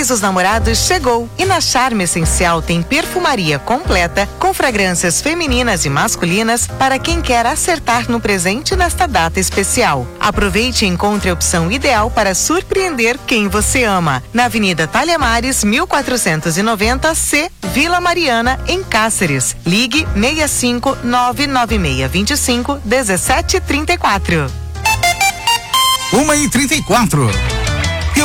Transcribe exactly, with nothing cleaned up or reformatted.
Mês dos Namorados chegou e na Charme Essencial tem perfumaria completa com fragrâncias femininas e masculinas para quem quer acertar no presente nesta data especial. Aproveite e encontre a opção ideal para surpreender quem você ama. Na Avenida Talhamares, mil quatrocentos e noventa C, Vila Mariana, em Cáceres. Ligue seis cinco nove nove seis dois cinco um sete três quatro. uma e trinta e quatro.